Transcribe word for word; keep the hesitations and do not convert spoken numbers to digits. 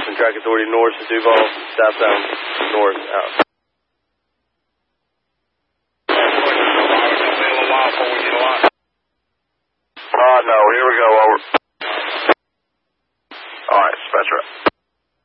Austin Track Authority north to Duval, southbound north, out. Uh, no, here we go, over. Alright, Spectra.